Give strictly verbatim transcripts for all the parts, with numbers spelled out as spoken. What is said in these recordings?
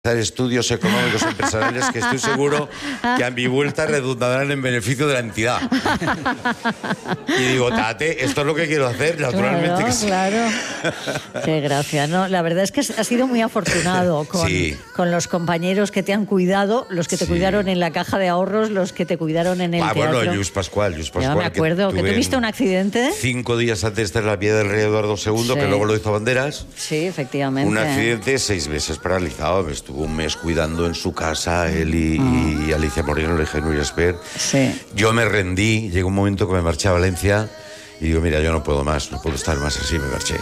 Estudios económicos empresariales que estoy seguro que a mi vuelta redundarán en beneficio de la entidad. Y digo, Tate, esto es lo que quiero hacer, naturalmente. Claro, que sí. Claro. Qué gracia, ¿no? La verdad es que has sido muy afortunado con, sí. con los compañeros que te han cuidado, los que te sí. cuidaron en la caja de ahorros, los que te cuidaron en el ah, teatro. Bueno, Lluís Pascual, Lluís Pascual. Yo me acuerdo, que, que tuviste un accidente. Cinco días antes de estar en la piedra del rey Eduardo segundo, sí. que luego lo hizo Banderas. Sí, efectivamente. Un accidente, seis meses paralizado, me estuvo un mes cuidando en su casa, él y, mm. y Alicia Moreno, la hija de Núria Esper. Sí. Yo me rendí, llegó un momento que me marché a Valencia y digo, mira, yo no puedo más, no puedo estar más así, me marché.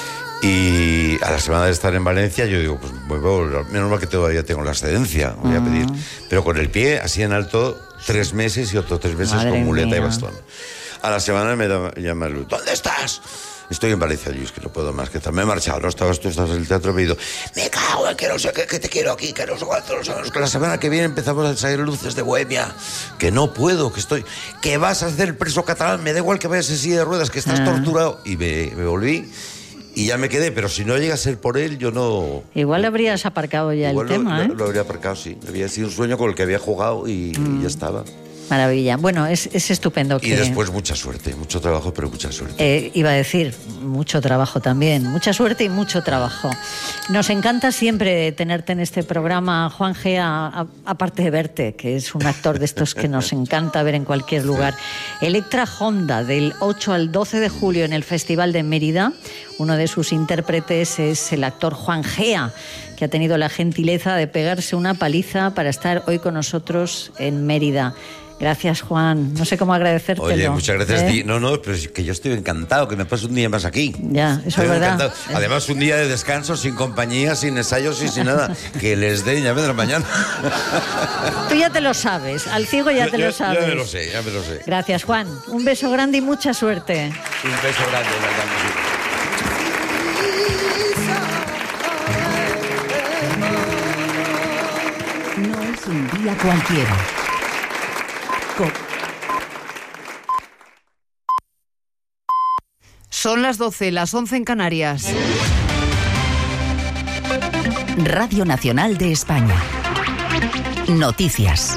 Y a la semana de estar en Valencia yo digo, pues bueno, menos mal que todavía tengo la excedencia, voy a pedir. Pero con el pie así en alto, tres meses y otros tres meses Madre con muleta mía. y bastón. A la semana me llama Luis, ¿dónde estás? Estoy en Valencia, Luis, que no puedo más, que tal. Me he marchado, no estabas tú, estabas en el teatro, me he ido, me cago en que no sé qué, que te quiero aquí, que no sé cuántos años, que la semana que viene empezamos a salir luces de Bohemia, que no puedo, que estoy, que vas a hacer el preso catalán, me da igual que vayas en silla de ruedas, que estás ah. torturado. Y me, me volví y ya me quedé, pero si no llega a ser por él, yo no... Igual habrías aparcado ya Igual el lo, tema, lo, ¿eh? Lo habría aparcado, sí. Había sido un sueño con el que había jugado y, mm. y ya estaba. Maravilla. Bueno, es, es estupendo que... Y después mucha suerte, mucho trabajo, pero mucha suerte. Eh, iba a decir, mucho trabajo también, mucha suerte y mucho trabajo. Nos encanta siempre tenerte en este programa, Juan Gea, aparte de verte, que es un actor de estos que nos encanta ver en cualquier lugar. Electra Honda, del ocho al doce de julio en el Festival de Mérida. Uno de sus intérpretes es el actor Juan Gea, que ha tenido la gentileza de pegarse una paliza para estar hoy con nosotros en Mérida. Gracias, Juan. No sé cómo agradecértelo. Oye, muchas gracias. ¿Eh? No, no, pero es que yo estoy encantado que me pase un día más aquí. Ya, eso estoy es verdad. Encantado. Además, un día de descanso, sin compañía, sin ensayos y sin nada. Que les den, ya vendrán mañana. Tú ya te lo sabes. Al ciego ya yo, te yo, lo sabes. Ya me lo sé, ya me lo sé. Gracias, Juan. Un beso grande y mucha suerte. Un beso grande, verdad. No es un día cualquiera. Son las doce, las once en Canarias. Radio Nacional de España. Noticias.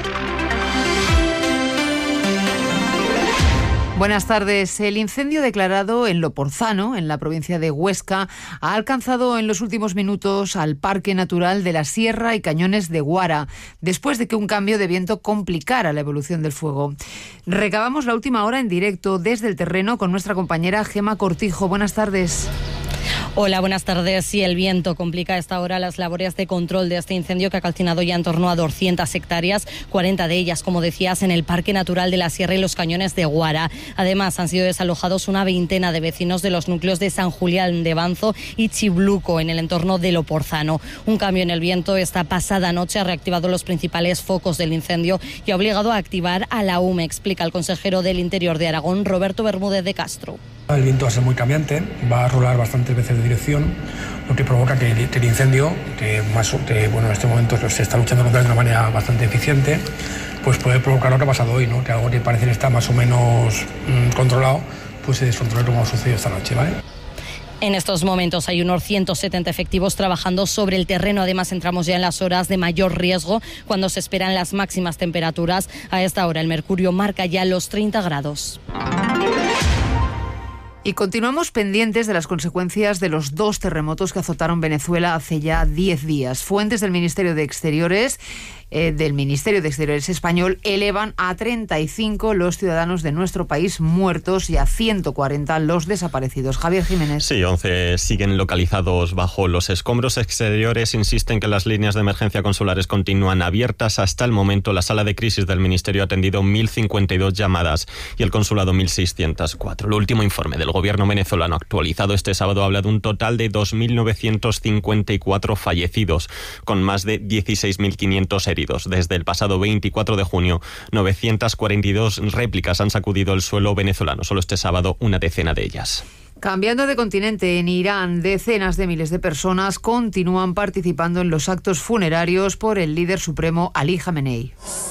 Buenas tardes. El incendio declarado en Loporzano, en la provincia de Huesca, ha alcanzado en los últimos minutos al Parque Natural de la Sierra y Cañones de Guara, después de que un cambio de viento complicara la evolución del fuego. Recabamos la última hora en directo desde el terreno con nuestra compañera Gema Cortijo. Buenas tardes. Hola, buenas tardes. Sí, el viento complica a esta hora las labores de control de este incendio que ha calcinado ya en torno a doscientas hectáreas, cuarenta de ellas, como decías, en el Parque Natural de la Sierra y los Cañones de Guara. Además, han sido desalojados una veintena de vecinos de los núcleos de San Julián de Banzo y Chibluco, en el entorno de Loporzano. Un cambio en el viento esta pasada noche ha reactivado los principales focos del incendio y ha obligado a activar a la U M E, explica el consejero del Interior de Aragón, Roberto Bermúdez de Castro. El viento va a ser muy cambiante, va a rolar bastantes veces de dirección, lo que provoca que el, que el incendio, que, más, que bueno, en este momento se está luchando contra él de una manera bastante eficiente, pues puede provocar lo que ha pasado hoy, ¿no? Que algo que parece estar más o menos mmm, controlado, pues se descontrole como ha sucedido esta noche, ¿vale? En estos momentos hay unos ciento setenta efectivos trabajando sobre el terreno. Además, entramos ya en las horas de mayor riesgo, cuando se esperan las máximas temperaturas. A esta hora el mercurio marca ya los treinta grados. Y continuamos pendientes de las consecuencias de los dos terremotos que azotaron Venezuela hace ya diez días. Fuentes del Ministerio de Exteriores eh, del Ministerio de Exteriores español elevan a treinta y cinco los ciudadanos de nuestro país muertos y a ciento cuarenta los desaparecidos. Javier Jiménez. Sí, once siguen localizados bajo los escombros. Exteriores insisten que las líneas de emergencia consulares continúan abiertas. Hasta el momento, la sala de crisis del Ministerio ha atendido mil cincuenta y dos llamadas y el consulado mil seiscientos cuatro. El último informe del gobierno venezolano actualizado este sábado habla de un total de dos mil novecientos cincuenta y cuatro fallecidos, con más de dieciséis mil quinientos heridos. Desde el pasado veinticuatro de junio, novecientas cuarenta y dos réplicas han sacudido el suelo venezolano. Solo este sábado, una decena de ellas. Cambiando de continente, en Irán, decenas de miles de personas continúan participando en los actos funerarios por el líder supremo Ali Jamenei.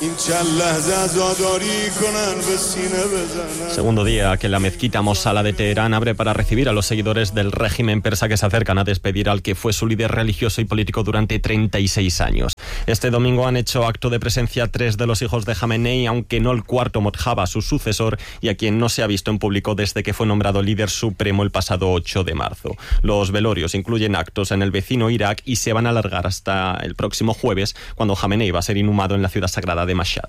Segundo día que la mezquita Mosala de Teherán abre para recibir a los seguidores del régimen persa que se acercan a despedir al que fue su líder religioso y político durante treinta y seis años. Este domingo han hecho acto de presencia tres de los hijos de Jamenei, aunque no el cuarto, Mojtaba, su sucesor, y a quien no se ha visto en público desde que fue nombrado líder supremo el pasado ocho de marzo. Los velorios incluyen actos en el vecino Irak y se van a alargar hasta el próximo jueves, cuando Jamenei va a ser inhumado en la ciudad sagrada de Mashhad.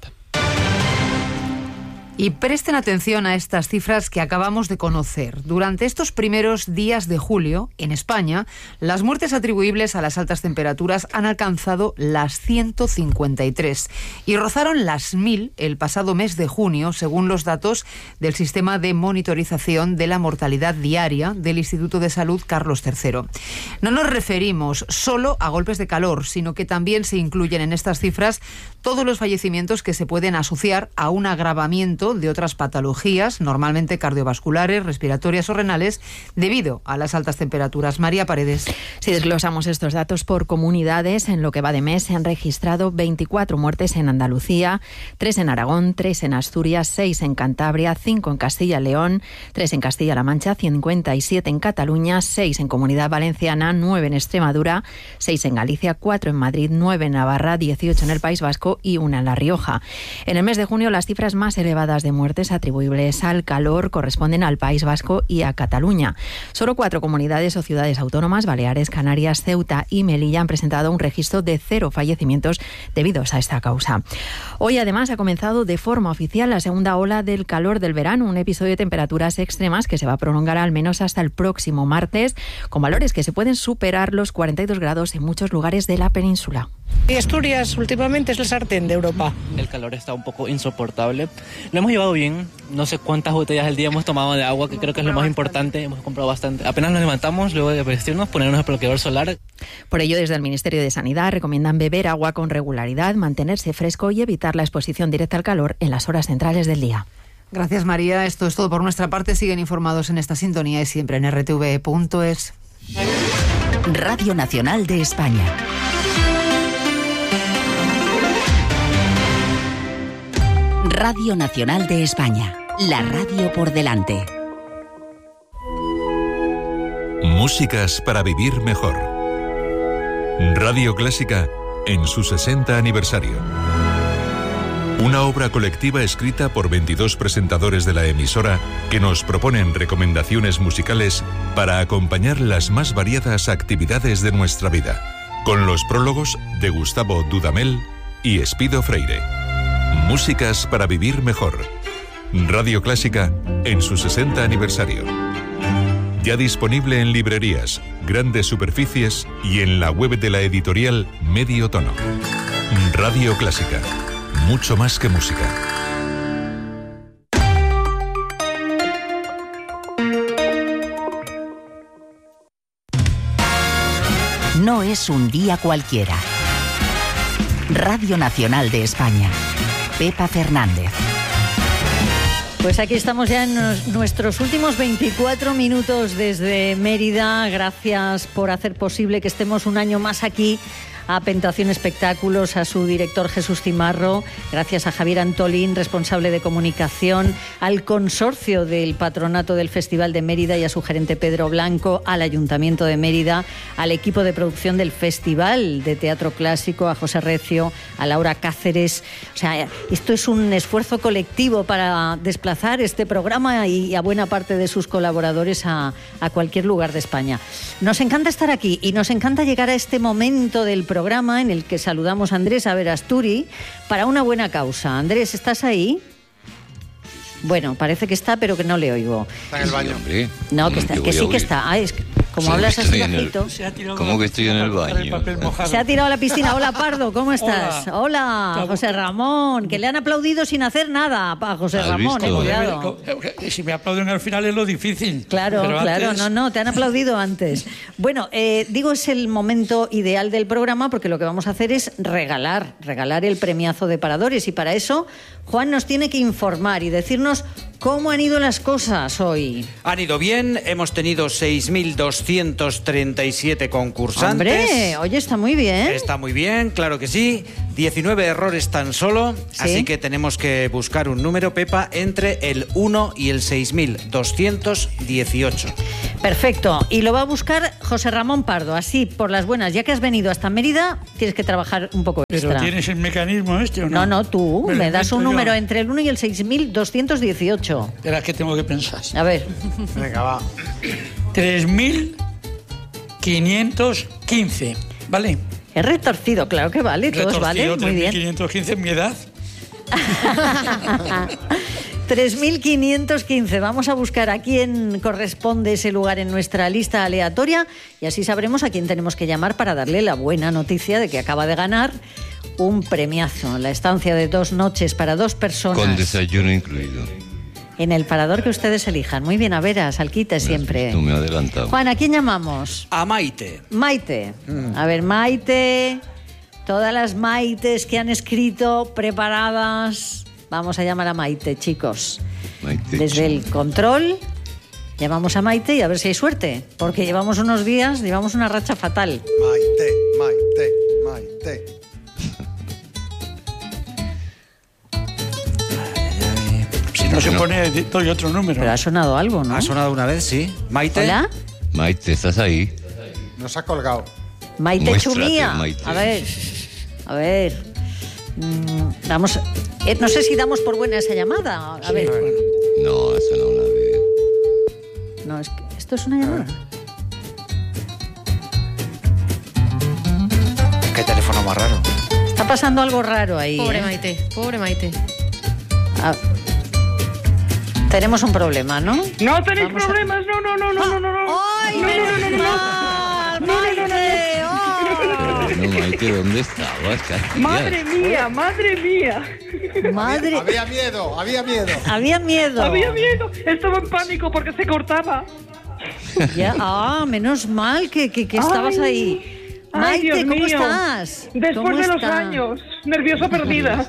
Y presten atención a estas cifras que acabamos de conocer. Durante estos primeros días de julio, en España, las muertes atribuibles a las altas temperaturas han alcanzado las ciento cincuenta y tres y rozaron las mil el pasado mes de junio, según los datos del sistema de monitorización de la mortalidad diaria del Instituto de Salud Carlos tercero. No nos referimos solo a golpes de calor, sino que también se incluyen en estas cifras todos los fallecimientos que se pueden asociar a un agravamiento de otras patologías, normalmente cardiovasculares, respiratorias o renales, debido a las altas temperaturas. María Paredes. Si desglosamos estos datos por comunidades, en lo que va de mes se han registrado veinticuatro muertes en Andalucía, tres en Aragón, tres en Asturias, seis en Cantabria, cinco en Castilla y León, tres en Castilla-La Mancha, cincuenta y siete en Cataluña, seis en Comunidad Valenciana, nueve en Extremadura, seis en Galicia, cuatro en Madrid, nueve en Navarra, dieciocho en el País Vasco y una en La Rioja. En el mes de junio, las cifras más elevadas de muertes atribuibles al calor corresponden al País Vasco y a Cataluña. Solo cuatro comunidades o ciudades autónomas, Baleares, Canarias, Ceuta y Melilla, han presentado un registro de cero fallecimientos debidos a esta causa. Hoy, además, ha comenzado de forma oficial la segunda ola del calor del verano, un episodio de temperaturas extremas que se va a prolongar al menos hasta el próximo martes, con valores que se pueden superar los cuarenta y dos grados en muchos lugares de la península. Y Asturias últimamente es el sartén de Europa. El calor está un poco insoportable. Lo hemos llevado bien. No sé cuántas botellas al día hemos tomado de agua, que creo que es lo más importante. Hemos comprado bastante. Apenas nos levantamos, luego de vestirnos, ponernos el bloqueador solar. Por ello, desde el Ministerio de Sanidad recomiendan beber agua con regularidad, mantenerse fresco y evitar la exposición directa al calor en las horas centrales del día. Gracias, María. Esto es todo por nuestra parte. Siguen informados en esta sintonía y siempre en r t v punto es. Radio Nacional de España. Radio Nacional de España, la radio por delante. Músicas para vivir mejor. Radio Clásica en su sesenta aniversario. Una obra colectiva escrita por veintidós presentadores de la emisora que nos proponen recomendaciones musicales para acompañar las más variadas actividades de nuestra vida, con los prólogos de Gustavo Dudamel y Espido Freire. Músicas para vivir mejor. Radio Clásica en su sesenta aniversario. Ya disponible en librerías, grandes superficies y en la web de la editorial Medio Tono. Radio Clásica. Mucho más que música. No es un día cualquiera. Radio Nacional de España. Pepa Fernández. Pues aquí estamos ya en nos, nuestros últimos veinticuatro minutos desde Mérida. Gracias por hacer posible que estemos un año más aquí. A Pentación Espectáculos, a su director Jesús Cimarro, gracias a Javier Antolín, responsable de comunicación, al consorcio del Patronato del Festival de Mérida y a su gerente Pedro Blanco, al Ayuntamiento de Mérida, al equipo de producción del Festival de Teatro Clásico, a José Recio, a Laura Cáceres. O sea, esto es un esfuerzo colectivo para desplazar este programa y a buena parte de sus colaboradores a, a cualquier lugar de España. Nos encanta estar aquí y nos encanta llegar a este momento del programa programa en el que saludamos a Andrés Averasturi para una buena causa. Andrés, ¿estás ahí? Bueno, parece que está, pero que no le oigo. Está en el baño. Hombre, no, que, está, que sí que está. Ah, es que, como sí, hablas así bajito. ¿Cómo que estoy en el baño? Se ha tirado a la piscina. Hola, Pardo, ¿cómo estás? Hola, Hola José Ramón, que le han aplaudido sin hacer nada a José Ramón, eh, cuidado. Si me aplauden al final es lo difícil. Claro, claro, antes... no, no, te han aplaudido antes. Bueno, eh, digo, es el momento ideal del programa porque lo que vamos a hacer es regalar, regalar el premiazo de Paradores y para eso Juan nos tiene que informar y decirnos ¿cómo han ido las cosas hoy? Han ido bien, hemos tenido seis mil doscientos treinta y siete concursantes. Hombre, oye, está muy bien. Está muy bien, claro que sí. diecinueve errores tan solo, ¿sí? Así que tenemos que buscar un número, Pepa, entre el uno y el seis mil doscientos dieciocho. Perfecto, y lo va a buscar José Ramón Pardo, así por las buenas. Ya que has venido hasta Mérida, tienes que trabajar un poco extra. ¿Pero tienes el mecanismo este o no? No, no, tú Me me das un yo. número entre el uno y el seis mil doscientos dieciocho. Espera, que tengo que pensar. A ver. Venga, va. tres mil quinientos quince, ¿vale? Es retorcido, claro que vale, todos valen, muy tres mil bien. quinientos quince, mi edad. tres mil quinientos quince. Vamos a buscar a quién corresponde ese lugar en nuestra lista aleatoria y así sabremos a quién tenemos que llamar para darle la buena noticia de que acaba de ganar un premiazo, la estancia de dos noches para dos personas. Con desayuno incluido. En el parador que ustedes elijan. Muy bien, a veras, al quite siempre. Tú me has adelantado. Juan, ¿a quién llamamos? A Maite. Maite. A ver, Maite, todas las Maites que han escrito, preparadas. Vamos a llamar a Maite, chicos. Maite. Desde el control, llamamos a Maite y a ver si hay suerte. Porque llevamos unos días, llevamos una racha fatal. Maite, Maite, Maite. Si no se pone, doy otro número. Pero ha sonado algo, ¿no? Ha sonado una vez, sí. Maite. ¿Hola? Maite, ¿estás ahí? Nos ha colgado. Maite Muéstrate, Chumía. Maite. A ver, a ver. Mm, vamos, eh, no sé si damos por buena esa llamada. A ver. No, ha sonado una vez. No, es que esto es una llamada. Qué teléfono más raro. Está pasando algo raro ahí. Pobre ¿eh? Maite, pobre Maite. Ah, tenemos un problema, ¿no? No tenéis Vamos a- problemas, no, no, no, no, no, no, no. ¡Ay, no, menos no, no, no, mal, no, no, no, no, Maite! ¡Oh! No, Maite, ¿dónde estabas? ¿Qué hacías? Madre mía, madre mía. Madre, Había miedo, había miedo. había miedo. Había miedo. Estaba en pánico porque se cortaba. Ya, ah, menos mal que, que, que estabas Ay. ahí. Ay, Maite, Dios ¿cómo mío. estás? Después ¿Cómo de los estás? años, nerviosa perdida.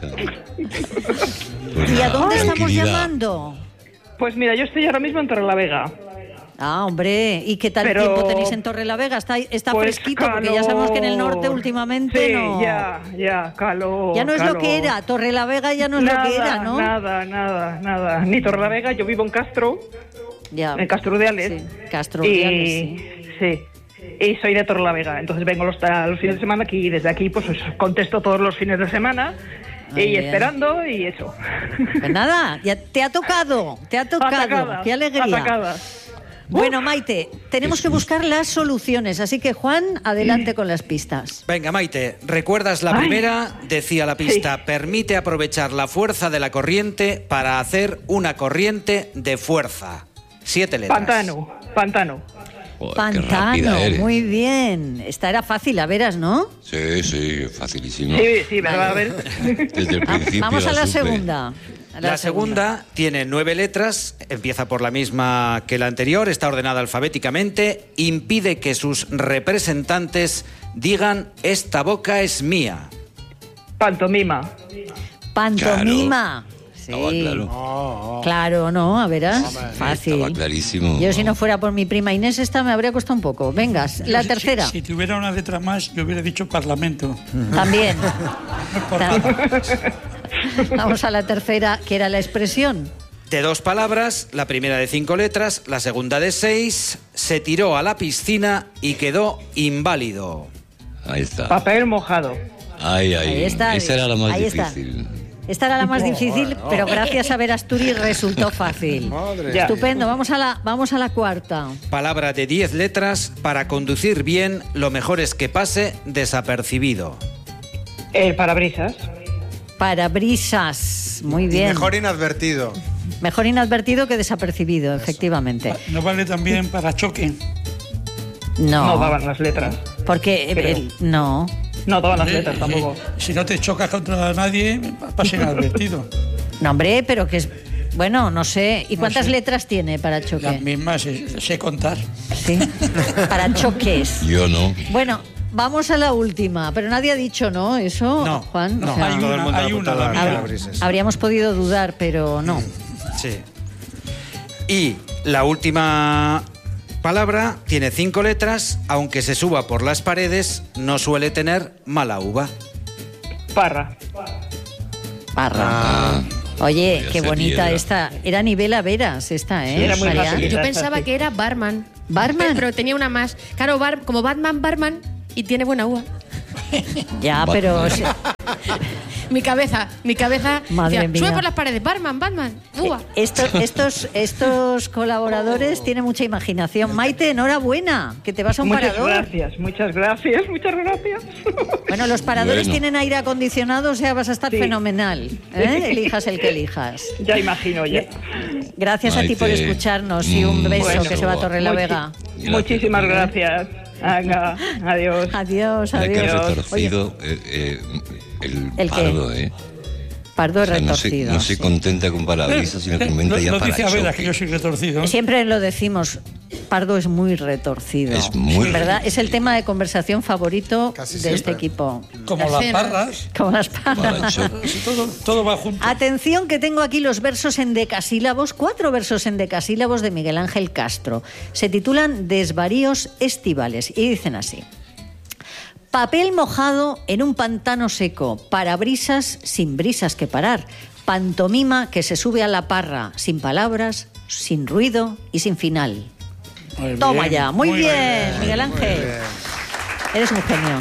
Pues ¿Y a nada, dónde estamos tranquilidad. llamando? Pues mira, yo estoy ahora mismo en Torrelavega. Ah, hombre, ¿y qué tal Pero- tiempo tenéis en Torrelavega? Está, está Pues fresquito, porque ya sabemos que en el norte calor. últimamente Sí, no... ya, ya, calor. Ya no es lo calor. que era, Torrelavega ya no es nada, lo que era, ¿no? Nada, nada, nada. Ni Torrelavega, yo vivo en Castro, Ya. en Castro de Ales. Sí, Castro Urdiales, y, sí. Y soy de Torrelavega, entonces vengo los, a los fines de semana aquí y desde aquí pues os contesto todos los fines de semana Muy y bien. esperando y eso. Pues nada, ya te ha tocado, te ha tocado. Atacada, ¡Qué alegría! atacada. Bueno, Maite, tenemos que buscar las soluciones, así que Juan, adelante con las pistas. Venga, Maite, ¿recuerdas la Ay. primera? Decía la pista, permite aprovechar la fuerza de la corriente para hacer una corriente de fuerza. Siete letras. Pantano, pantano. Joder, qué rápida Pantano, eres. muy bien. Esta era fácil, a veras, ¿no? Sí, sí, facilísimo. Sí, sí, ¿verdad? A ver. Desde el principio Vamos a la supe. segunda. A La segunda tiene nueve letras, empieza por la misma que la anterior, está ordenada alfabéticamente, impide que sus representantes digan esta boca es mía. Pantomima. Pantomima. Sí. Estaba claro. Claro, ¿no? A verás. Estaba Fácil. clarísimo. Yo si no fuera por mi prima Inés, esta me habría costado un poco. Venga, la Si- tercera. Si, si tuviera una letra más, yo hubiera dicho parlamento. También. Por Ta- nada. Vamos a la tercera, que era la expresión. De dos palabras, la primera de cinco letras, la segunda de seis, se tiró a la piscina y quedó inválido. Ahí está. Papel mojado. Ay, ay. Ahí está, Esa era la más ahí está. difícil. Esta era la más difícil, pero gracias a Verasturi resultó fácil. Madre. Estupendo, vamos a la, vamos a la cuarta. Palabra de diez letras, para conducir bien, lo mejor es que pase desapercibido. El parabrisas. Parabrisas, muy Y bien. mejor inadvertido. Mejor inadvertido que desapercibido, efectivamente. ¿No vale también para choque? No, No daban las letras. porque Pero- el- no. No todas las Eh, letras eh, tampoco. Si no te chocas contra nadie, pasa inadvertido. No, hombre, pero que es... Bueno, no sé. ¿Y No cuántas sé. letras tiene para Las choque? mismas, sé, sé contar. Sí. Para choques. Yo no. Bueno, vamos a la última. Pero nadie ha dicho, ¿no? Eso, No, Juan. no, O sea, hay una, hay una, la mía. habr- habríamos podido dudar, pero no. Sí. Y la última palabra tiene cinco letras, aunque se suba por las paredes, no suele tener mala uva. Parra. Parra. Ah, Oye, podría qué ser bonita hiedra. esta. Era Nivela Veras esta, ¿eh? Sí, Era muy Mariano? fácil. Yo pensaba que era barman. ¿Barman? Pero tenía una más. Claro, bar, como Batman, barman, y tiene buena uva. Ya, pero... Mi cabeza, mi cabeza. Madre decía, mía. sube por las paredes, barman, Batman, uva. Estos, estos, estos colaboradores tienen mucha imaginación. Maite, enhorabuena, que te vas a un Muchas parador. gracias, muchas gracias, muchas gracias. Bueno, los paradores Bueno. tienen aire acondicionado, o sea, vas a estar Sí. fenomenal. ¿eh? Elijas el que elijas. Ya imagino, ya. Gracias a ti por Maite, escucharnos y un mm, beso Bueno. que se va a Torrelavega. Muchi- Muchísimas gracias. Venga, adiós. Adiós, Mira que adiós. retorcido eh, eh, el, ¿El qué? pardo, ¿eh? Pardo O sea, no se, retorcido. no se contenta con parabrisas, sino que inventa ya No dice parachoques. Abela que yo soy retorcido. Siempre lo decimos, Pardo es muy retorcido. Es muy ¿Verdad? Es el tema de conversación favorito Casi de siempre. este equipo. Como las parras. Como las parras. Todo, todo va junto. Atención que tengo aquí los versos en decasílabos, cuatro versos en decasílabos de Miguel Ángel Castro. Se titulan Desvaríos estivales y dicen así. Papel mojado en un pantano seco, parabrisas sin brisas que parar, pantomima que se sube a la parra, sin palabras, sin ruido y sin final. Muy Toma bien, ya, muy, muy bien, bien, Miguel muy Ángel. bien. Eres un genio.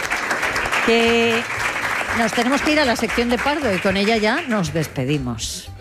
Que nos tenemos que ir a la sección de Pardo y con ella ya nos despedimos.